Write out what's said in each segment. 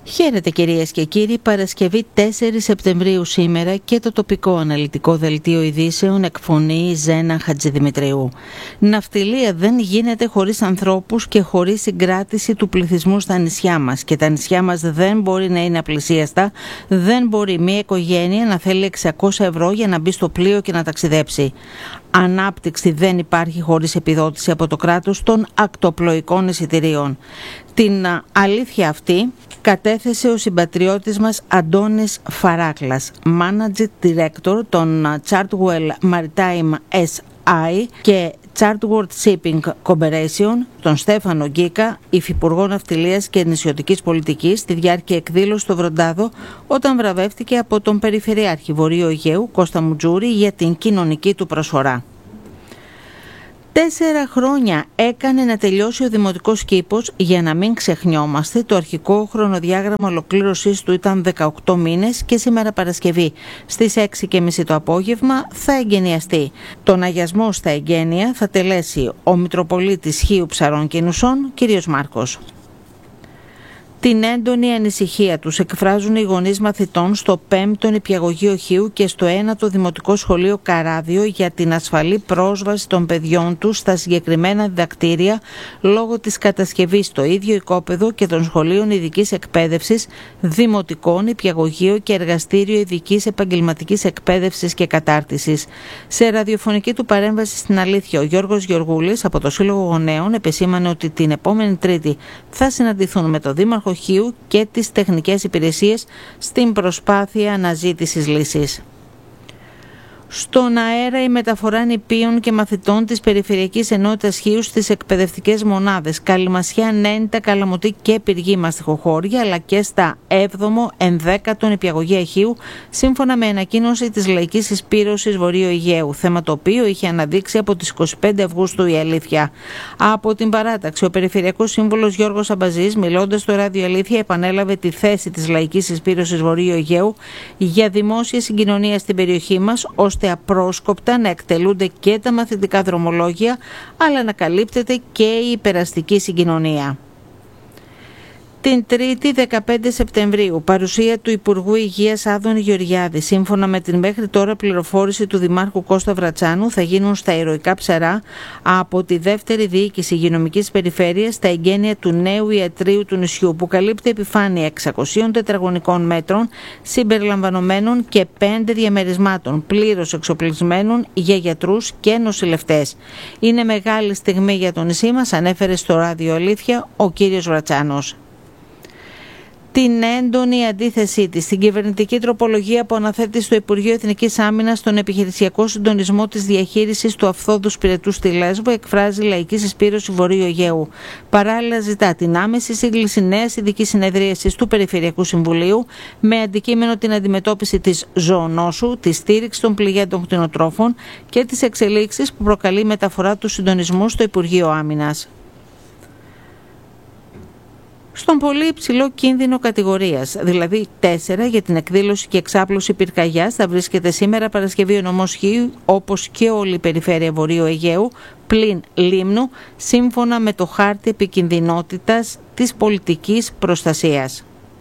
Χαίρετε κυρίες και κύριοι, Παρασκευή 4 Σεπτεμβρίου σήμερα και το τοπικό αναλυτικό δελτίο ειδήσεων εκφωνεί Ζένα Χατζηδημητρίου. Ναυτιλία δεν γίνεται χωρίς ανθρώπους και χωρίς συγκράτηση του πληθυσμού στα νησιά μας και τα νησιά μας δεν μπορεί να είναι απλησίαστα, δεν μπορεί μια οικογένεια να θέλει 600 ευρώ για να μπει στο πλοίο και να ταξιδέψει. Ανάπτυξη δεν υπάρχει χωρίς επιδότηση από το κράτος των ακτοπλοϊκών εισιτηρίων. Την αλήθεια αυτή κατέθεσε ο συμπατριώτης μας Αντώνης Φαράκλας, Managing Director των Chartwell Maritime SI και Chartwell Shipping Corporation, τον Στέφανο Γκίκα, υφυπουργό ναυτιλίας και νησιωτικής πολιτικής, στη διάρκεια εκδήλωση στο Βροντάδο, όταν βραβεύτηκε από τον Περιφερειάρχη Βορείου Αιγαίου Κώστα Μουτζούρη για την κοινωνική του προσφορά. 4 χρόνια έκανε να τελειώσει ο δημοτικός κήπος. Για να μην ξεχνιόμαστε, το αρχικό χρονοδιάγραμμα ολοκλήρωσής του ήταν 18 μήνες και σήμερα Παρασκευή στις 6:30 το απόγευμα θα εγγενιαστεί. Τον αγιασμό στα εγγένεια θα τελέσει ο Μητροπολίτης Χίου Ψαρών και Νουσών, κ. Μάρκος. Την έντονη ανησυχία τους εκφράζουν οι γονείς μαθητών στο 5ο Νηπιαγωγείο Χίου και στο 1ο Δημοτικό Σχολείο Καράδιο για την ασφαλή πρόσβαση των παιδιών τους στα συγκεκριμένα διδακτήρια λόγω της κατασκευής στο ίδιο οικόπεδο και των σχολείων ειδικής εκπαίδευσης, δημοτικό, νηπιαγωγείο και εργαστήριο ειδικής επαγγελματικής εκπαίδευσης και κατάρτισης. Σε ραδιοφωνική του παρέμβαση στην Αλήθεια, ο Γιώργος Γεωργούλης από το Σύλλογο Γονέων επεσήμανε ότι την επόμενη Τρίτη θα συναντηθούν με το Δήμαρχο Χίου και τις τεχνικές υπηρεσίες στην προσπάθεια αναζήτησης λύσης. Στον αέρα η μεταφορά νηπίων και μαθητών της Περιφερειακής Ενότητας Χίου στις εκπαιδευτικές μονάδες Καλυμασιά, Νένητα, Καλαμωτή και Πυργή Μαστιχοχώρια, αλλά και στα 7ο, 11ο Νηπιαγωγεία Χίου, σύμφωνα με ανακοίνωση της Λαϊκής Συσπήρωσης Βορείου Αιγαίου, θέμα το οποίο είχε αναδείξει από τις 25 Αυγούστου η Αλήθεια. Από την παράταξη, ο Περιφερειακός Σύμβουλος Γιώργος Αμπαζής, μιλώντας στο Ράδιο Αλήθεια, επανέλαβε τη θέση της Λαϊκής Συσπήρωσης Βορείου Αιγαίου για δημόσια συγκοινωνία στην περιοχή μας, ώστε απρόσκοπτα να εκτελούνται και τα μαθητικά δρομολόγια, αλλά να καλύπτεται και η υπεραστική συγκοινωνία. Την Τρίτη 15 Σεπτεμβρίου, παρουσία του Υπουργού Υγείας Άδωνη Γεωργιάδη. Σύμφωνα με την μέχρι τώρα πληροφόρηση του Δημάρχου Κώστα Βρατσάνου, θα γίνουν στα ηρωικά ψαρά από τη δεύτερη διοίκηση υγειονομικής περιφέρειας τα εγγένεια του νέου ιατρείου του νησιού, που καλύπτει επιφάνεια 600 τετραγωνικών μέτρων συμπεριλαμβανομένων και 5 διαμερισμάτων πλήρως εξοπλισμένων για γιατρούς και νοσηλευτές. Είναι μεγάλη στιγμή για το νησί μας, ανέφερε στο Ράδιο Αλήθεια ο κύριος Βρατσάνος. Την έντονη αντίθεσή της στην κυβερνητική τροπολογία που αναθέτει στο Υπουργείο Εθνικής Άμυνας στον επιχειρησιακό συντονισμό της διαχείρισης του Αυθόδου Σπυρετού στη Λέσβο, εκφράζει η Λαϊκή Συσπήρωση Βορείου Αιγαίου. Παράλληλα, ζητά την άμεση σύγκληση νέας ειδικής συνεδρίασης του Περιφερειακού Συμβουλίου με αντικείμενο την αντιμετώπιση της ζωονόσου, τη στήριξη των πληγέντων κτηνοτρόφων και τις εξελίξεις που προκαλεί η μεταφορά του συντονισμού στο Υπουργείο Άμυνας. Στον πολύ υψηλό κίνδυνο κατηγορίας, δηλαδή 4 για την εκδήλωση και εξάπλωση πυρκαγιάς, θα βρίσκεται σήμερα Παρασκευή ο νομός Χίου, όπως και όλη η περιφέρεια Βορείου Αιγαίου, πλην Λίμνου, σύμφωνα με το χάρτη επικινδυνότητας της πολιτικής προστασίας.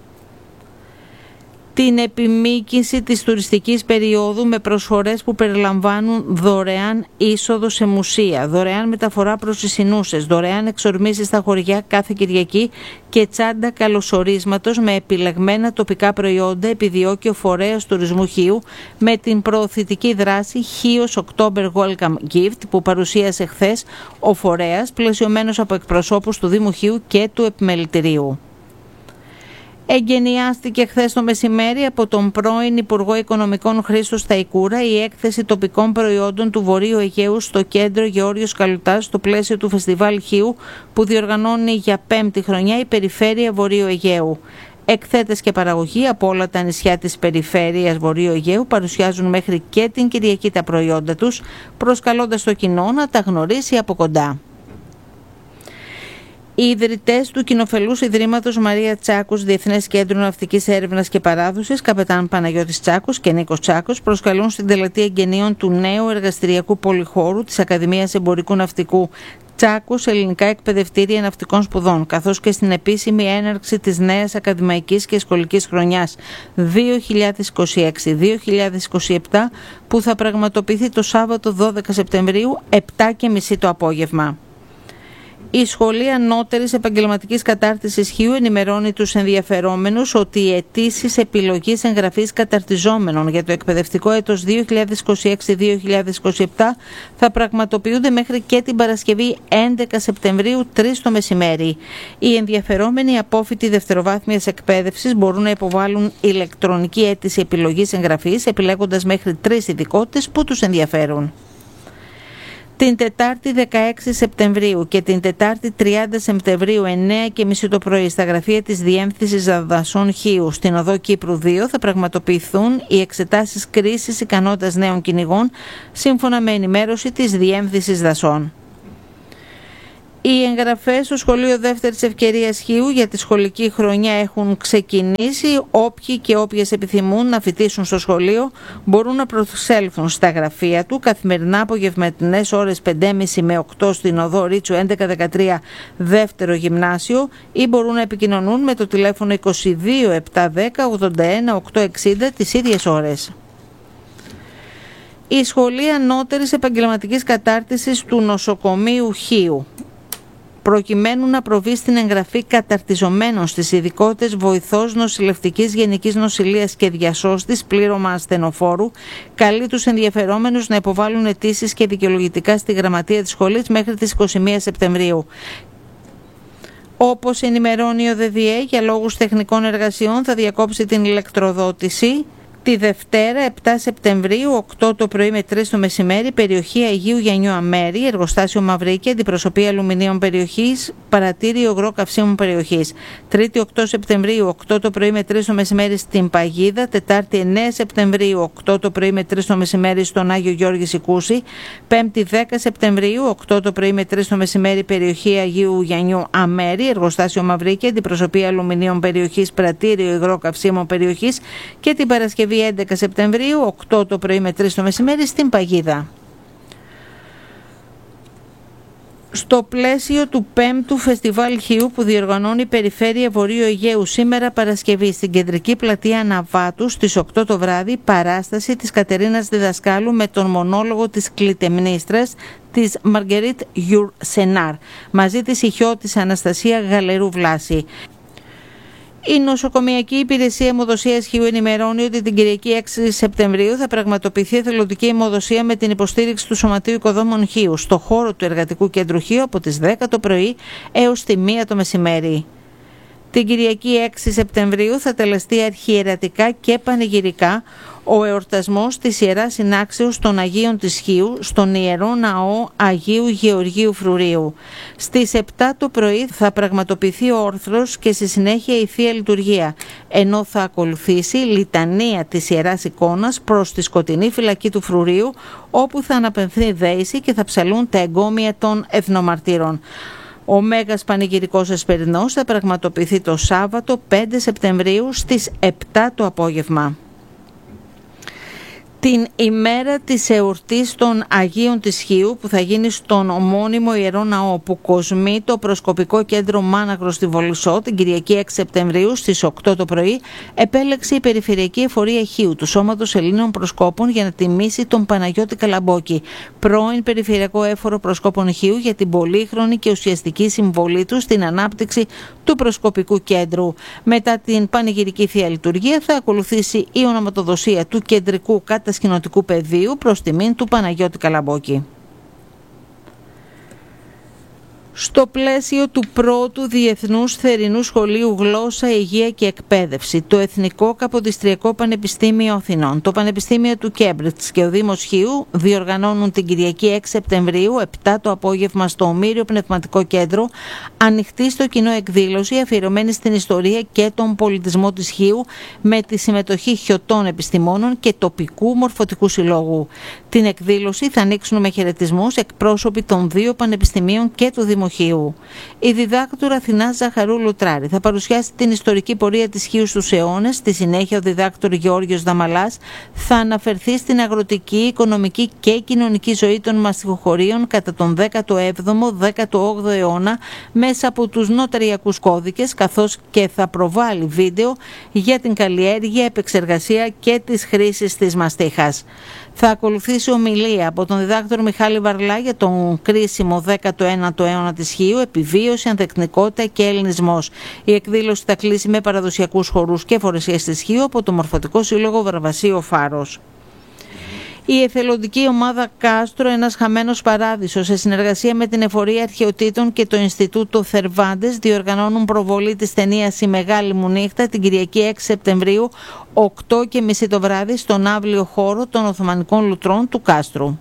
Την επιμήκυνση της τουριστικής περίοδου με προσφορές που περιλαμβάνουν δωρεάν είσοδο σε μουσεία, δωρεάν μεταφορά προς τις Ινούσες, δωρεάν εξορμήσεις στα χωριά κάθε Κυριακή και τσάντα καλωσορίσματος με επιλεγμένα τοπικά προϊόντα, επιδιώκει ο φορέας τουρισμού Χίου με την προωθητική δράση Χίος October Welcome Gift που παρουσίασε χθες ο φορέας, πλαισιωμένος από εκπροσώπους του Δήμου Χίου και του Επιμελητηρίου. Εγκαινιάστηκε χθες το μεσημέρι από τον πρώην Υπουργό Οικονομικών Χρήστο Σταϊκούρα η έκθεση τοπικών προϊόντων του Βορείου Αιγαίου στο κέντρο Γεώργιος Καλουτάς στο πλαίσιο του Φεστιβάλ Χίου που διοργανώνει για 5η χρονιά η Περιφέρεια Βορείου Αιγαίου. Εκθέτες και παραγωγή από όλα τα νησιά της Περιφέρειας Βορείου Αιγαίου παρουσιάζουν μέχρι και την Κυριακή τα προϊόντα τους, προσκαλώντας το κοινό να τα γνωρίσει από κοντά. Οι ιδρυτές του κοινοφελούς Ιδρύματος Μαρία Τσάκους Διεθνές Κέντρο Ναυτικής Έρευνας και Παράδοσης, καπετάν Παναγιώτης Τσάκος και Νίκος Τσάκος, προσκαλούν στην τελετή εγγενείων του νέου εργαστηριακού πολυχώρου της Ακαδημίας Εμπορικού Ναυτικού Τσάκους Ελληνικά Εκπαιδευτήρια Ναυτικών Σπουδών, καθώς και στην επίσημη έναρξη της νέας ακαδημαϊκής και σχολικής χρονιάς 2026-2027 που θα πραγματοποιηθεί το Σάββατο 12 Σεπτεμβρίου 7:30 το απόγευμα. Η Σχολή Ανώτερης Επαγγελματικής Κατάρτισης Χίου ενημερώνει τους ενδιαφερόμενους ότι οι αιτήσεις επιλογής εγγραφής καταρτιζόμενων για το εκπαιδευτικό έτος 2026-2027 θα πραγματοποιούνται μέχρι και την Παρασκευή 11 Σεπτεμβρίου 3 το μεσημέρι. Οι ενδιαφερόμενοι απόφοιτοι δευτεροβάθμιας εκπαίδευσης μπορούν να υποβάλουν ηλεκτρονική αίτηση επιλογής εγγραφής επιλέγοντας μέχρι 3 ειδικότητες που τους ενδιαφέρουν. Την Τετάρτη 16 Σεπτεμβρίου και την Τετάρτη 30 Σεπτεμβρίου 9:30 το πρωί στα γραφεία της Διεύθυνσης Δασών Χίου στην Οδό Κύπρου 2 θα πραγματοποιηθούν οι εξετάσεις κρίσης ικανότητας νέων κυνηγών σύμφωνα με ενημέρωση της Διεύθυνσης Δασών. Οι εγγραφές στο Σχολείο Δεύτερης Ευκαιρίας Χίου για τη σχολική χρονιά έχουν ξεκινήσει. Όποιοι και όποιες επιθυμούν να φοιτήσουν στο σχολείο μπορούν να προσέλθουν στα γραφεία του καθημερινά απογευματινές ώρες 5:30 με 8 στην Οδό Ρίτσου 1113 Δεύτερο Γυμνάσιο ή μπορούν να επικοινωνούν με το τηλέφωνο 22 710 81 860 τις ίδιες ώρες. Η Σχολή Ανώτερης Επαγγελματικής Κατάρτισης του Νοσοκομείου Χίου, προκειμένου να προβεί στην εγγραφή καταρτιζομένων στις ειδικότητες βοηθός νοσηλευτικής γενικής νοσηλείας και διασώστης πλήρωμα ασθενοφόρου, καλεί τους ενδιαφερόμενους να υποβάλουν αιτήσεις και δικαιολογητικά στη γραμματεία της σχολής μέχρι τις 21 Σεπτεμβρίου. Όπως ενημερώνει ο ΔΔΕ, για λόγους τεχνικών εργασιών θα διακόψει την ηλεκτροδότηση τη Δευτέρα 7 Σεπτεμβρίου 8 το πρωί με 3 το μεσημέρι, περιοχή Αγίου Γιαννιού Αμέρη, εργοστάσιο Μαυρίκη, αντιπροσωπεία αλουμινίων περιοχής, παρατήριο υγρό καυσίμων περιοχής. Τρίτη 8 Σεπτεμβρίου 8 το πρωί με 3 το μεσημέρι στην Παγίδα, Τετάρτη 9 Σεπτεμβρίου 8 το πρωί με 3 το μεσημέρι στον Άγιο Γιώργη Σικούση, Πέμπτη 10 Σεπτεμβρίου 8 το πρωί με 3 το μεσημέρι, περιοχή Αγίου Γιαννιού Αμέρη, εργοστάσιο Μαυρίκη, αντιπροσωπεία αλουμινίων περιοχής, παρατήριο υγρό καυσίμων περιοχής και την Παρασκευή 11 Σεπτεμβρίου, 8 το πρωί με 3 το μεσημέρι στην Παγίδα. Στο πλαίσιο του 5ου Φεστιβάλ Χίου που διοργανώνει η Περιφέρεια Βορείου Αιγαίου σήμερα Παρασκευή στην Κεντρική Πλατεία Ναβάτου στις 8 το βράδυ, παράσταση της Κατερίνας Διδασκάλου με τον μονόλογο της κλητεμνίστρας της Μαργκερίτ Γιουρ Σενάρ, μαζί της ηχιώτης Αναστασία Γαλερού Βλάση. Η Νοσοκομειακή Υπηρεσία Αιμοδοσίας Χίου ενημερώνει ότι την Κυριακή 6 Σεπτεμβρίου θα πραγματοποιηθεί εθελοντική αιμοδοσία με την υποστήριξη του Σωματείου Οικοδόμων Χίου στο χώρο του Εργατικού Κέντρου Χίου από τις 10 το πρωί έως τη 1 το μεσημέρι. Την Κυριακή 6 Σεπτεμβρίου θα τελεστεί αρχιερατικά και πανηγυρικά ο εορτασμός της Ιεράς Συνάξεως των Αγίων της Χίου στον Ιερό Ναό Αγίου Γεωργίου Φρουρίου. Στις 7 το πρωί θα πραγματοποιηθεί ο όρθρος και στη συνέχεια η Θεία Λειτουργία, ενώ θα ακολουθήσει λιτανία της Ιεράς Εικόνας προς τη σκοτεινή φυλακή του Φρουρίου, όπου θα αναπαιμφθεί δέηση και θα ψαλούν τα εγκόμια των εθνομαρτύρων. Ο Μέγας Πανηγυρικός Εσπερινός θα πραγματοποιηθεί το Σάββατο 5 Σεπτεμβρίου στις 7 το απόγευμα. Την ημέρα της εορτής των Αγίων της Χίου που θα γίνει στον ομώνυμο Ιερό Ναό που κοσμεί το προσκοπικό κέντρο Μάνακρο στη Βολισσό την Κυριακή 6 Σεπτεμβρίου στις 8 το πρωί, επέλεξε η Περιφερειακή Εφορία Χίου του Σώματος Ελλήνων Προσκόπων για να τιμήσει τον Παναγιώτη Καλαμπόκη, πρώην Περιφερειακό Έφορο Προσκόπων Χίου, για την πολύχρονη και ουσιαστική συμβολή του στην ανάπτυξη του προσκοπικού κέντρου. Μετά την πανηγυρική Θεία Λειτουργία θα ακολουθήσει η ονοματοδοσία του κεντρικού κατασκηνωτικού πεδίου προς τιμήν του Παναγιώτη Καλαμπόκη. Στο πλαίσιο του πρώτου Διεθνούς Θερινού Σχολείου Γλώσσα, Υγεία και Εκπαίδευση, το Εθνικό Καποδιστριακό Πανεπιστήμιο Αθηνών, το Πανεπιστήμιο του Κέμπριτς και ο Δήμος Χίου διοργανώνουν την Κυριακή 6 Σεπτεμβρίου 7 το απόγευμα στο Ομήριο Πνευματικό Κέντρο ανοιχτή στο κοινό εκδήλωση αφιερωμένη στην ιστορία και τον πολιτισμό της Χίου με τη συμμετοχή χιωτών επιστημόνων και τοπικού μορφωτικού συλλόγου. Την εκδήλωση θα ανοίξουν με χαιρετισμούς εκπρόσωποι των δύο πανεπιστημίων και του Δημοτικού Δήμο Χίου. Η διδάκτορα Αθηνά Ζαχαρούλου Τράρη θα παρουσιάσει την ιστορική πορεία της Χίου στους αιώνες. Στη συνέχεια, ο διδάκτορ Γεώργιος Δαμαλάς θα αναφερθεί στην αγροτική, οικονομική και κοινωνική ζωή των μαστιχοχωρίων κατά τον 17ο-18ο αιώνα μέσα από τους νοταριακούς κώδικες, καθώς και θα προβάλλει βίντεο για την καλλιέργεια, επεξεργασία και τις χρήσεις της μαστίχας. Θα ακολουθήσει ομιλία από τον διδάκτορο Μιχάλη Βαρλά για τον κρίσιμο 19ο αιώνα της Χίου, επιβίωση, ανθεκτικότητα και ελληνισμός. Η εκδήλωση θα κλείσει με παραδοσιακούς χορούς και φορεσίες της Χίου από το Μορφωτικό Σύλλογο Βαρβασίου Φάρος. Η εθελοντική ομάδα Κάστρο, ένας χαμένος παράδεισος, σε συνεργασία με την Εφορία Αρχαιοτήτων και το Ινστιτούτο Θερβάντες, διοργανώνουν προβολή της ταινίας «Η Μεγάλη μου νύχτα» την Κυριακή 6 Σεπτεμβρίου, 8:30 το βράδυ, στον αύλιο χώρο των Οθωμανικών Λουτρών του Κάστρου.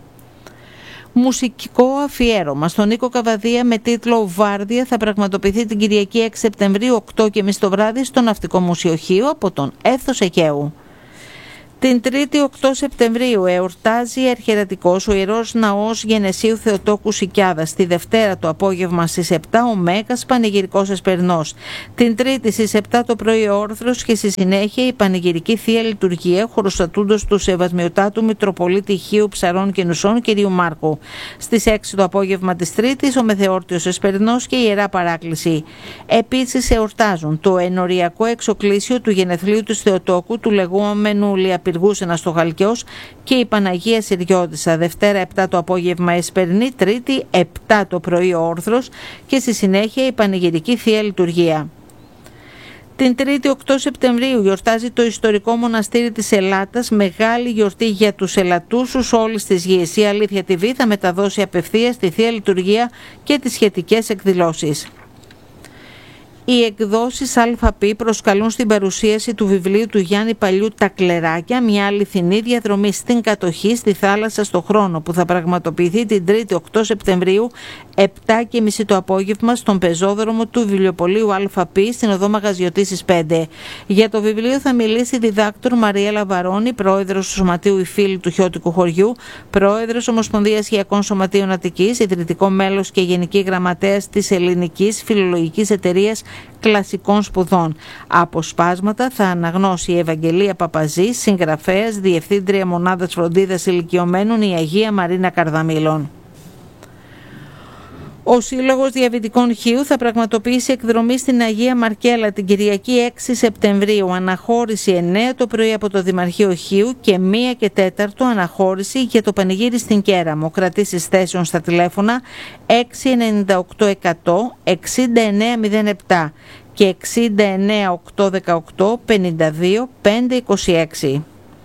Μουσικό αφιέρωμα στον Νίκο Καβαδία με τίτλο «Βάρδια» θα πραγματοποιηθεί την Κυριακή 6 Σεπτεμβρίου, 8:30 το βράδυ, στο Ναυτικό Μουσείο Χίου από τον Έθος Εκαίου. Την 3η 8 Σεπτεμβρίου εορτάζει αρχιερατικός ο Ιερός Ναός Γενεσίου Θεοτόκου Σικιάδας. Τη Δευτέρα το απόγευμα στις 7 ο Μέγας Πανηγυρικός Εσπερινός. Την Τρίτη στις 7 το πρωί ο όρθρος και στη συνέχεια η Πανηγυρική Θεία Λειτουργία χωροστατούντος του Σεβασμιωτάτου Μητροπολίτη Χίου Ψαρών και Νουσών κ. Μάρκου. Στις 6 το απόγευμα της Τρίτης ο Μεθεόρτιος Εσπερινός και η Ιερά Παράκληση. Επίσης εορτάζουν το ενοριακό εξοκλήσιο του γενεθλίου του Θεοτόκου, του λεγόμενου Λιαπυργούσενα στο Χαλκιός, και η Παναγία Συριώτισσα. Δευτέρα 7 το απόγευμα Εσπερινή, Τρίτη 7 το πρωί ο όρθρος και στη συνέχεια η Πανηγυρική Θεία Λειτουργία. Την 3η 8 Σεπτεμβρίου γιορτάζει το ιστορικό μοναστήρι της Ελάτας, μεγάλη γιορτή για τους ελατούσους όλης της γης. Η Αλήθεια TV θα μεταδώσει απευθείας τη Θεία Λειτουργία και τις σχετικές εκδηλώσεις. Οι εκδόσεις ΑΠ προσκαλούν στην παρουσίαση του βιβλίου του Γιάννη Παλιού «Τα Κλεράκια», μια αληθινή διαδρομή στην κατοχή, στη θάλασσα, στο χρόνο, που θα πραγματοποιηθεί την 3η 8 Σεπτεμβρίου 7:30 το απόγευμα στον πεζόδρομο του βιβλιοπωλείου ΑΠ στην οδό Μαγαζιωτήσης 5. Για το βιβλίο θα μιλήσει η διδάκτορ Μαριέλα Βαρώνη, πρόεδρος του Σωματείου «Οι Φίλοι του Χιώτικου Χωριού», πρόεδρος Ομοσπονδίας Χιακών Σωματείων Αττικής, ιδρυτικό μέλος και γενική γραμματέας της Ελληνικής Φιλολογικής Εταιρείας Κλασικών Σπουδών. Αποσπάσματα θα αναγνώσει η Ευαγγελία Παπαζή, συγγραφέας, διευθύντρια μονάδας φροντίδας ηλικιωμένων, η Αγία Μαρίνα Καρδαμήλων. Ο Σύλλογος Διαβητικών Χίου θα πραγματοποιήσει εκδρομή στην Αγία Μαρκέλα την Κυριακή 6 Σεπτεμβρίου. Αναχώρηση 9 το πρωί από το Δημαρχείο Χίου και 1 και 4 αναχώρηση για το πανηγύρι στην Κέραμο. Κρατήσεις θέσεων στα τηλέφωνα 698 100 6907 και 69 818 52 526.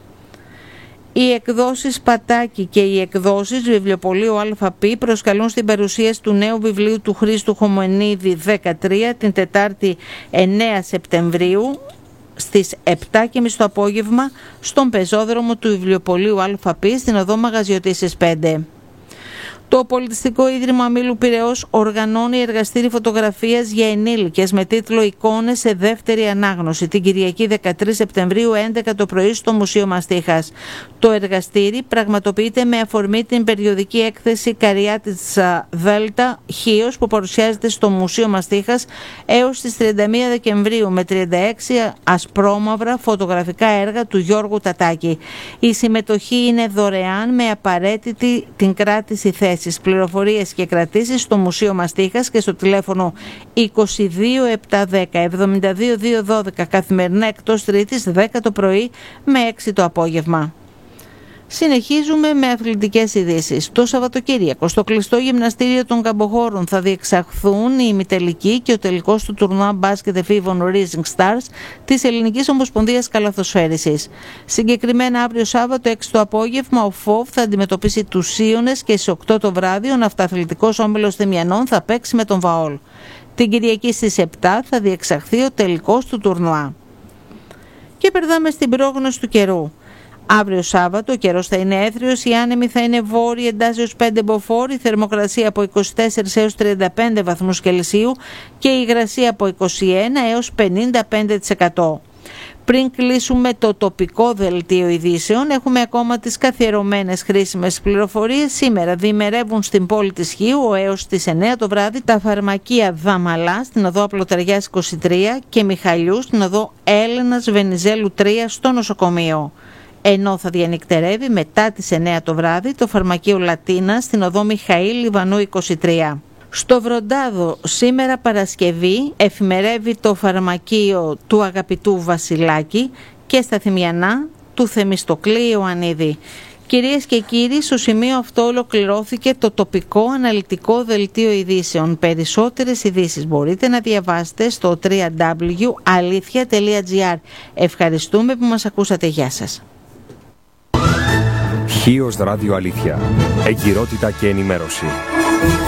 Οι εκδόσεις Πατάκη και οι εκδόσεις Βιβλιοπωλείου ΑΠ προσκαλούν στην παρουσίαση του νέου βιβλίου του Χρήστου Χομονίδη 13 την Τετάρτη 9 Σεπτεμβρίου στις 7:30 το απόγευμα στον πεζόδρομο του Βιβλιοπωλείου ΑΠ στην οδό Μαγαζιωτήσης 5. Το Πολιτιστικό Ίδρυμα Μήλου Πειραιώς οργανώνει εργαστήρι φωτογραφίας για ενήλικες με τίτλο «Εικόνες σε δεύτερη ανάγνωση» την Κυριακή 13 Σεπτεμβρίου 11 το πρωί στο Μουσείο Μαστίχας. Το εργαστήρι πραγματοποιείται με αφορμή την περιοδική έκθεση Καριάτης Δέλτα Χίος που παρουσιάζεται στο Μουσείο Μαστίχας έως τις 31 Δεκεμβρίου με 36 ασπρόμαυρα φωτογραφικά έργα του Γιώργου Τατάκη. Η συμμετοχή είναι δωρεάν με απαραίτητη την κράτηση θέση. Πληροφορίες και κρατήσεις στο Μουσείο Μαστίχας και στο τηλέφωνο 22 710 72 212 καθημερινά εκτός Τρίτης 10 το πρωί με 6 το απόγευμα. Συνεχίζουμε με αθλητικές ειδήσεις. Το Σαββατοκύριακο στο κλειστό γυμναστήριο των Καμποχώρων θα διεξαχθούν η ημιτελική και ο τελικός του τουρνουά μπάσκετ εφήβων Rising Stars της Ελληνικής Ομοσπονδίας Καλαθοσφαίρισης. Συγκεκριμένα αύριο Σάββατο 6 το απόγευμα ο ΦΟΒ θα αντιμετωπίσει τους Σίωνες και στις 8 το βράδυ ο ναυταθλητικός όμιλος Θημιανών θα παίξει με τον Βαόλ. Την Κυριακή στις 7 θα διεξαχθεί ο τελικός του τουρνουά. Και περνάμε στην πρόγνωση του καιρού. Αύριο Σάββατο ο καιρός θα είναι έθριος, η άνεμη θα είναι βόρεια εντάσσεως 5 μποφόρ, η θερμοκρασία από 24 έως 35 βαθμούς Κελσίου και η υγρασία από 21 έως 55%. Πριν κλείσουμε το τοπικό δελτίο ειδήσεων, έχουμε ακόμα τις καθιερωμένες χρήσιμες πληροφορίες. Σήμερα διημερεύουν στην πόλη της Χίου έως τις 9 το βράδυ τα φαρμακεία Δαμαλά στην οδό Απλοταριάς 23 και Μιχαλιού στην οδό Έλενας Βενιζέλου 3 στο νοσοκομείο. Ενώ θα διανυκτερεύει μετά τις 9 το βράδυ το φαρμακείο Λατίνα στην οδό Μιχαήλ Λιβανού 23. Στο Βροντάδο σήμερα Παρασκευή εφημερεύει το φαρμακείο του αγαπητού Βασιλάκη και στα Θυμιανά του Θεμιστοκλή Ιωαννίδη. Κυρίες και κύριοι, στο σημείο αυτό ολοκληρώθηκε το τοπικό αναλυτικό δελτίο ειδήσεων. Περισσότερες ειδήσεις μπορείτε να διαβάσετε στο www.alithia.gr. Ευχαριστούμε που μας ακούσατε. Γεια σας. Χίος Ράδιο Αλήθεια. Εγκυρότητα και ενημέρωση.